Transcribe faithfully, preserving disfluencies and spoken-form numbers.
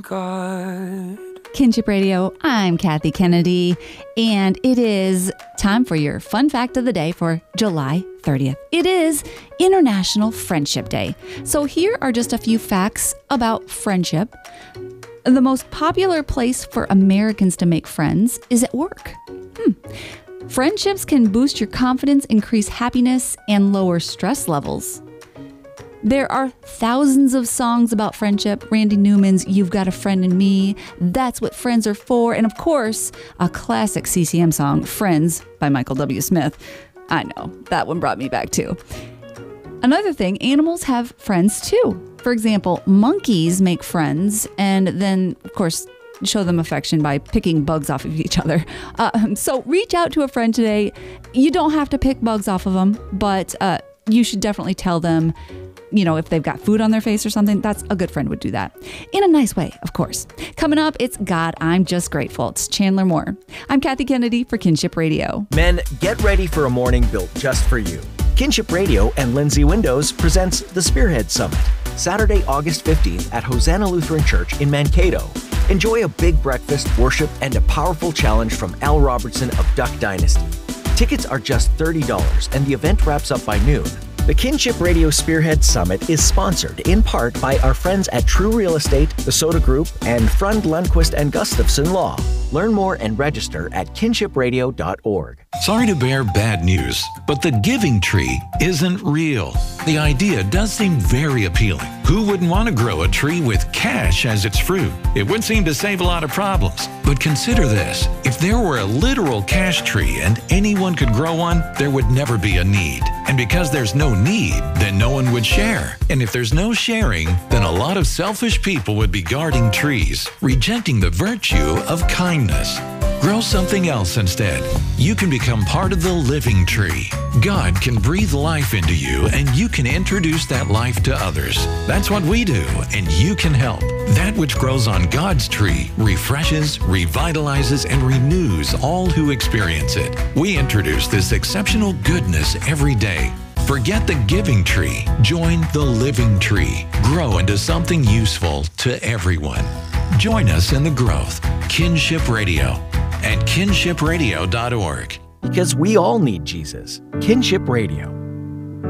God. Kinship Radio, I'm Kathy Kennedy, and it is time for your fun fact of the day for July thirtieth. It is International Friendship Day. So here are just a few facts about friendship. The most popular place for Americans to make friends is at work. Hmm. Friendships can boost your confidence, increase happiness, and lower stress levels. There are thousands of songs about friendship. Randy Newman's You've Got a Friend in Me, That's What Friends Are For, and of course, a classic C C M song, Friends by Michael W. Smith. I know, that one brought me back too. Another thing, animals have friends too. For example, monkeys make friends and then, of course, show them affection by picking bugs off of each other. Uh, so reach out to a friend today. You don't have to pick bugs off of them, but uh, you should definitely tell them, you know, if they've got food on their face or something. That's a good friend would do that. In a nice way, of course. Coming up, it's God, I'm Just Grateful. It's Chandler Moore. I'm Kathy Kennedy for Kinship Radio. Men, get ready for a morning built just for you. Kinship Radio and Lindsay Windows presents the Spearhead Summit, Saturday, August fifteenth at Hosanna Lutheran Church in Mankato. Enjoy a big breakfast, worship, and a powerful challenge from Al Robertson of Duck Dynasty. Tickets are just thirty dollars and the event wraps up by noon. The Kinship Radio Spearhead Summit is sponsored in part by our friends at True Real Estate, the Soda Group, and Frund, Lundquist and Gustafson Law. Learn more and register at kinship radio dot org. Sorry to bear bad news, but the giving tree isn't real. The idea does seem very appealing. Who wouldn't want to grow a tree with cash as its fruit? It would seem to save a lot of problems. But consider this. If there were a literal cash tree and anyone could grow one, there would never be a need. And because there's no need, then no one would share. And if there's no sharing, then a lot of selfish people would be guarding trees, rejecting the virtue of kindness. Grow something else instead. You can become part of the living tree. God can breathe life into you, and you can introduce that life to others. That's what we do, and you can help. That which grows on God's tree refreshes, revitalizes, and renews all who experience it. We introduce this exceptional goodness every day. Forget the giving tree. Join the living tree. Grow into something useful to everyone. Join us in the growth. Kinship Radio at kinship radio dot org. Because we all need Jesus. Kinship Radio.